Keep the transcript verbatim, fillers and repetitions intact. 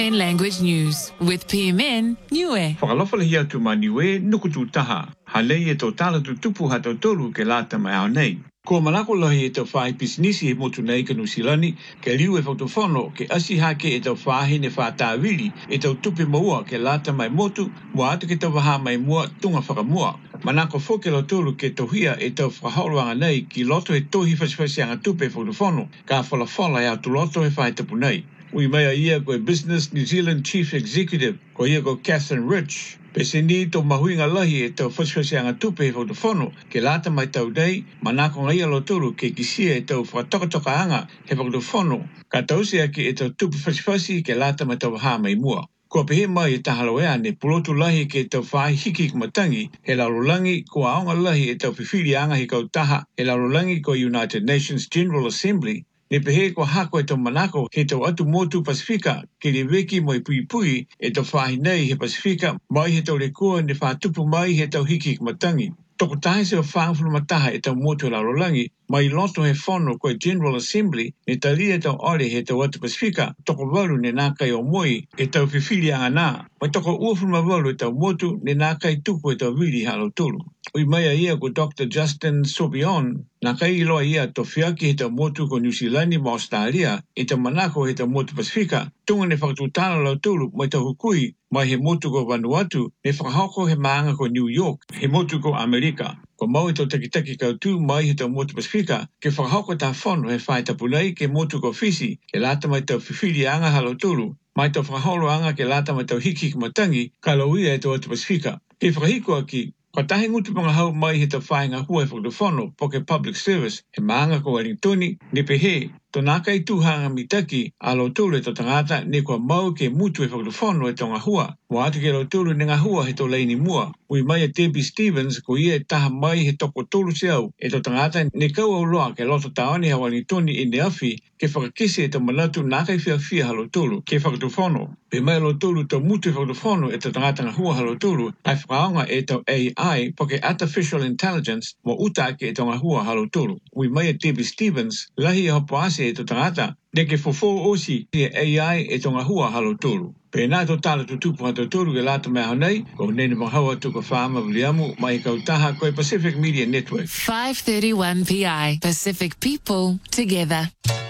Sign Language News with P M N Niue. Whakalawhala hia tu ma Niue nuku tu taha. Halei e tō tala tu tupu ha tō tolu ke lata mai au nei. Ko manako lahi e tō whai pisinisi e motu nei ka nusilani, ke liu e whautofono ke asi hake e tō whahe ne whātāwiri e tō tupi maua ke lata mai motu, mua atu ke tō waha mai mua tunga whakamua. Manako whoke lo tolu ke tō hia e tō whahauruanga nei ki loto e tohi whaswhasi anga tupe e whautofono, ka whalawhala e au tu loto e whai tapu nei. Ui mea ia koe Business New Zealand Chief Executive, ko ia ko Catherine Rich. Pese ni tō mahuinga lahi e tō whaswhasianga tupe e whautofono ke lata mai tau nei, manako ngai alo tolu ke kisia e tō whatoka-tokaanga he whautofono, ka tausea ki e tō tupe whaswhasi ke lata mai tau waha mai mua. Ko pehe mai e tahaloea ne pulotu lahi ke tau whai hiki kumatangi, he laurolangi ko aonga lahi e tau whiwhirianga he kautaha, he laurolangi ko United Nations General Assembly, ne pehe ko hako e tau manako ke tau atu motu Pasifika ke le weki mo i pui pui e tau whahi nei he Pasifika mai he tau le kua ne whatupu mai he tau hiki kumatangi. Toko tahe se o whaangwhulu mataha e tau motu laurolangi mai loto he whono koe General Assembly ne talia e tau ore he tau atu Pasifika toko walu ne nākai o moi e tau whiwhiri anga nā. Mai toko uawhuluma walu e tau motu ne nākai tupu e tau wiri halo tulu. Ui maia ia ko Doctor Justin Sobion, nā kai iloa ia tō whiaki he tau motu ko New Zealand ma Australia e tau manako he tau motu Pasifika, tunga ne whakatutana lau tulu mai tau hukui mai he motu ko Vanuatu, ne whakahoko he maanga ko New York, he motu ko Amerika. Ko mau i tō takitaki kautu mai he tau motu Pasifika, ke whakahoko tā whono he whai tapunei ke motu ko Fisi, ke lata mai tau whiwhiri anga halo tulu, mai tau whakaholo anga ke lata mai tau hiki kumatangi, ka lauia e tō atu Pasifika. Ke whakahiko aki, ko tahe ngutu panga hau mai he tau whainga hua e whakatofono po ke public service, he maanga ko Wellingtoni, ne pehe, tō nākai tūhanga mitaki a lo tūle tō tangata ne kua mau ke mutu e whakatofono e tō ngā hua. Mo atu ke lo tūle ne ngā hua he tō leini mua. Ui mai a Debbie Stevens ko ia e taha mai he toko tūlu se au e tō tangata ne kau au loa ke loto taone ha Wellingtoni i ne awhi ke whakakisi e tō manatu nākai whia whia halo tūlu ke whakatofono. Pe mai lo tūlu tō mutu e whakatofono e tō tangata ngā hua halo tūlu ai whakaonga e tō A I po ke Artificial Intelligence mo uta ke e tō ngā hua halo tūlu. Ui mai a Debbie Stevens lahi e hopo ase e tō tangata ne ke fofo osi e A I e tō ngā hua halo tūlu. Pēnā tō tāla tō tupu ha tō tūru ke lata mea honei, ko nene mahaua tō ka whaama wiliamu mai kautaha koe Pacific Media Network. five thirty-one P I Pacific People Together.